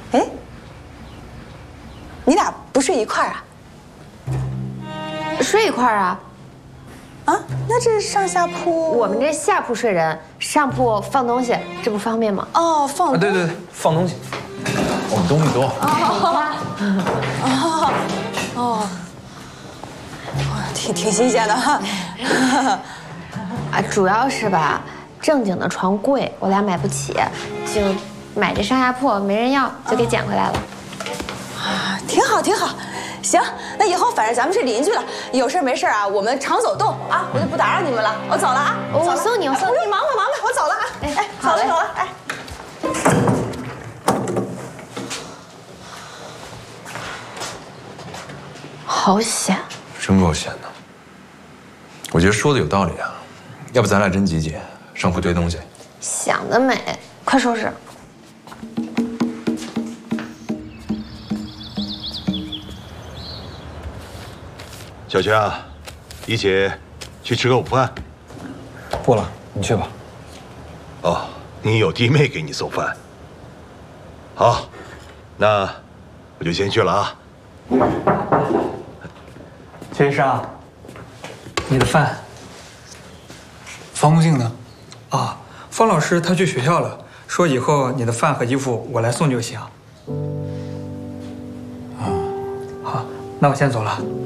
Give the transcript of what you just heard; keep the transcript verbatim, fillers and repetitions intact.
哎，你俩不睡一块儿啊？ 睡一块儿啊？ 啊，那这上下铺？ 我们这下铺睡人，上铺放东西，这不方便吗？ 哦，放、 啊，对对对，放东西。我们东西多。 哦哦哦，挺挺新鲜的哈。 啊，主要是吧，正经的床贵，我俩买不起，就买这上下铺，没人要，就给捡回来了。 啊，挺好挺好。行，那以后反正咱们是邻居了，有事没事啊，我们常走动啊，我就不打扰你们了，我走了啊。 我送你，我送你。 你忙吧忙吧，我走了啊。哎哎，走了走了，哎。 好险！ 真够闲的。我觉得说的有道理啊，要不咱俩真集结，上铺堆东西。 想得美，快收拾。 小泉啊，一起去吃个午饭。 不了，你去吧。 哦，你有弟妹给你送饭。好，那我就先去了啊。 崔医生啊，你的饭。 方木镜呢？啊，方老师他去学校了，说以后你的饭和衣服我来送就行。啊，好，那我先走了。